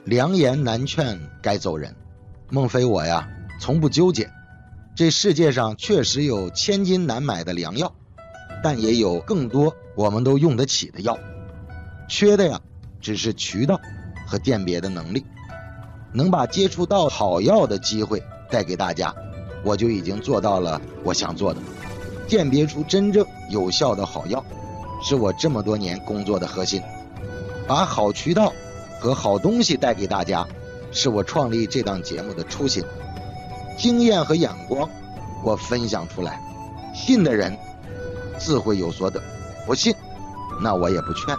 良言难劝该走人。孟非我呀，从不纠结。这世界上确实有千金难买的良药，但也有更多我们都用得起的药。缺的呀，只是渠道和辨别的能力。能把接触到好药的机会带给大家，我就已经做到了我想做的。鉴别出真正有效的好药，是我这么多年工作的核心。把好渠道和好东西带给大家，是我创立这档节目的初心。经验和眼光我分享出来，信的人自会有所得，不信那我也不劝。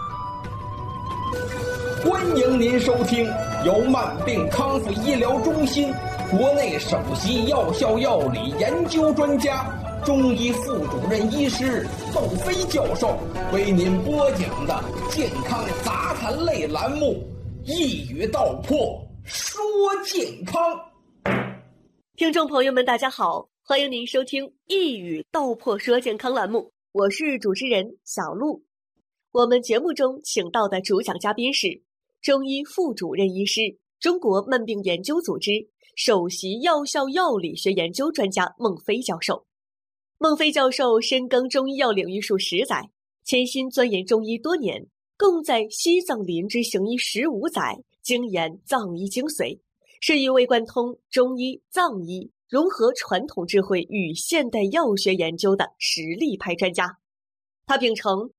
欢迎您收听由慢病康复医疗中心国内首席药效药理研究专家、中医副主任医师窦飞教授为您播讲的健康杂谈类栏目《一语道破说健康》。 听众朋友们大家好，欢迎您收听《一语道破说健康》栏目，我是主持人小璐。我们节目中请到的主讲嘉宾是中医副主任医师、中国慢病研究组织首席药效药理学研究专家孟非教授。孟非教授深耕中医药领域数10载，潜心钻研中医多年，共在西藏林之行医15载，精研藏医精髓，是一位贯通中医、藏医，融合传统智慧与现代药学研究的实力派专家。他秉承